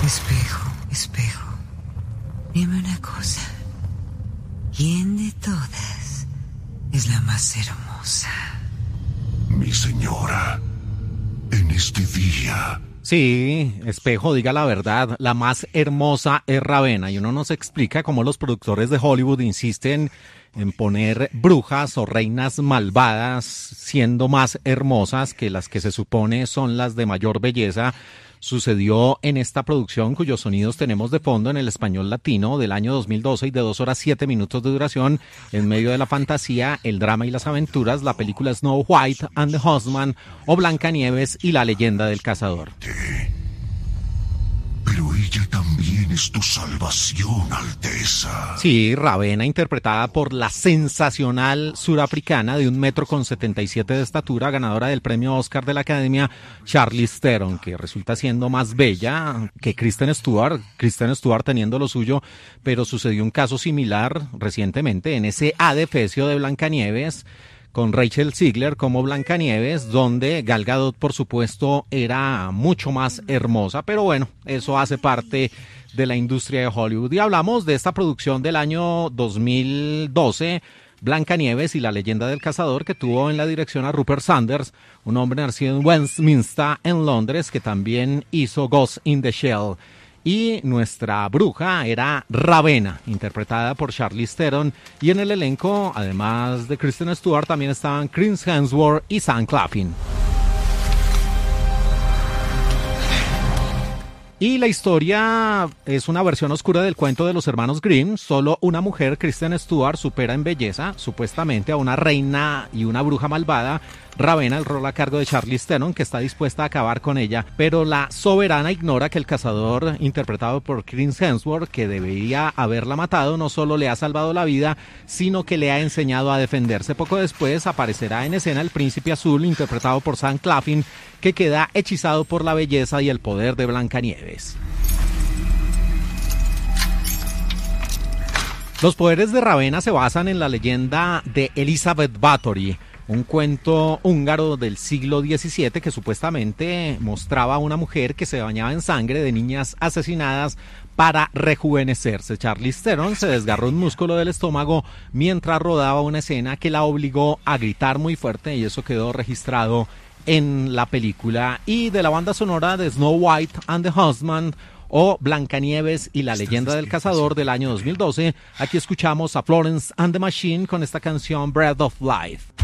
Espejo, espejo, dime una cosa. ¿Quién de todas es la más hermosa? Mi señora, en este día... Sí, espejo, diga la verdad, la más hermosa es Ravena, y uno nos explica cómo los productores de Hollywood insisten en poner brujas o reinas malvadas siendo más hermosas que las que se supone son las de mayor belleza. Sucedió en esta producción cuyos sonidos tenemos de fondo en el español latino del año 2012 y de 2 horas 7 minutos de duración. En medio de la fantasía, el drama y las aventuras, la película Snow White and the Huntsman o Blancanieves y la leyenda del cazador. Pero ella también es tu salvación, Alteza. Sí, Ravena, interpretada por la sensacional surafricana de 1,77 m de estatura, ganadora del premio Oscar de la Academia, Charlize Theron, que resulta siendo más bella que Kristen Stewart teniendo lo suyo, pero sucedió un caso similar recientemente en ese adefesio de Blancanieves, con Rachel Zegler como Blancanieves, donde Gal Gadot, por supuesto, era mucho más hermosa, pero bueno, eso hace parte de la industria de Hollywood. Y hablamos de esta producción del año 2012, Blancanieves y la leyenda del cazador, que tuvo en la dirección a Rupert Sanders, un hombre nacido en Westminster, en Londres, que también hizo Ghost in the Shell. Y nuestra bruja era Ravena, interpretada por Charlize Theron, y en el elenco, además de Kristen Stewart, también estaban Chris Hemsworth y Sam Claflin. Y la historia es una versión oscura del cuento de los hermanos Grimm. Solo una mujer, Kristen Stewart, supera en belleza, supuestamente, a una reina y una bruja malvada. Ravena, el rol a cargo de Charlize Theron, que está dispuesta a acabar con ella, pero la soberana ignora que el cazador, interpretado por Chris Hemsworth, que debería haberla matado, no solo le ha salvado la vida, sino que le ha enseñado a defenderse. Poco después aparecerá en escena el príncipe azul, interpretado por Sam Claflin, que queda hechizado por la belleza y el poder de Blancanieves. Los poderes de Ravena se basan en la leyenda de Elizabeth Bathory, un cuento húngaro del siglo XVII que supuestamente mostraba a una mujer que se bañaba en sangre de niñas asesinadas para rejuvenecerse. Charlize Theron se desgarró un músculo del estómago mientras rodaba una escena que la obligó a gritar muy fuerte, y eso quedó registrado en la película. Y de la banda sonora de Snow White and the Huntsman o Blancanieves y la leyenda del cazador del año 2012, aquí escuchamos a Florence and the Machine con esta canción Breath of Life.